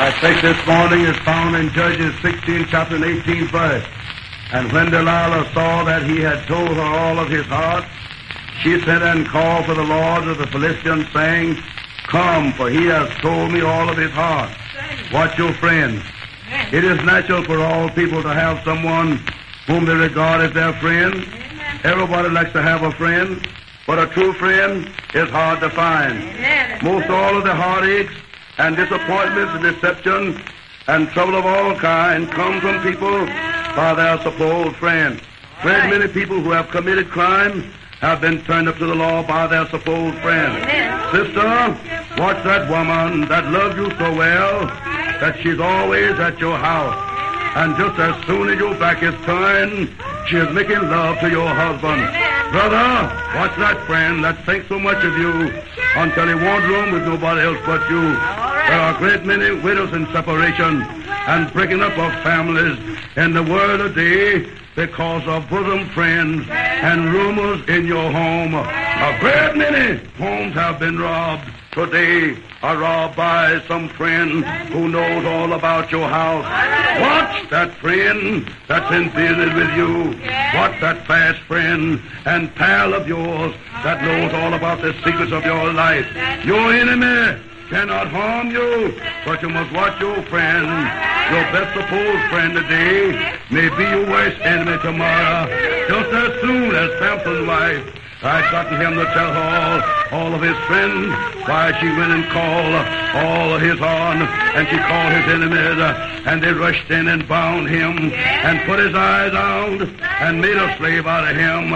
Our text this morning is found in Judges 16, chapter and 18 verse. And when Delilah saw that he had told her all of his heart, she sent and called for the lords of the Philistines, saying, Come, for he has told me all of his heart. Watch your friends. It is natural for all people to have someone whom they regard as their friend. Everybody likes to have a friend, but a true friend is hard to find. Most all of the heartaches and disappointments and deception and trouble of all kinds come from people by their supposed friends. Great many people who have committed crime have been turned up to the law by their supposed friends. Sister, watch that woman that loves you so well that she's always at your house. And just as soon as your back is turned, she is making love to your husband. Brother, watch that friend that thinks so much of you until he won't room with nobody else but you. There are a great many widows in separation and breaking up of families in the world today because of bosom friends and rumors in your home. A great many homes have been robbed today, are robbed by some friend who knows all about your house. Watch that friend that's in business with you. Watch that fast friend and pal of yours that knows all about the secrets of your life. Your enemy cannot harm you, but you must watch your friend. Your best supposed friend today may be your worst enemy tomorrow. Just as soon as Samson's wife had gotten him to tell her all of his friends, why she went and called all of his on, and she called his enemies, and they rushed in and bound him, and put his eyes out, and made a slave out of him.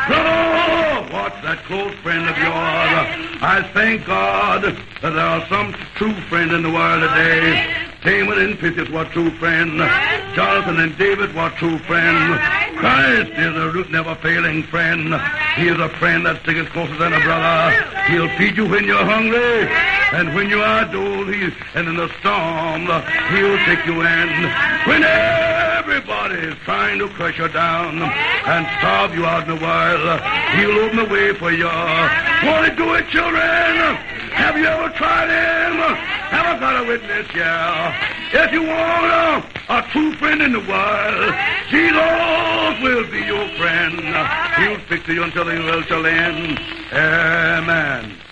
Brother, watch that close friend of yours. I thank God that there are some true friends in the world today. Damon and Pythias were true friends. Jonathan and David were true friends. Christ is a never-failing friend. He is a friend that sticks closer than a brother. He'll feed you when you're hungry, and when you are dull, and in the storm, he'll take you in. When everybody is trying to crush you down and starve you out in the world, he'll open the way for you. Want to do it, children? Have you ever tried him? Have I got a witness? Yeah. If you want a true friend in the world, Jesus will be your friend. He'll stick to you until the world shall end. Amen.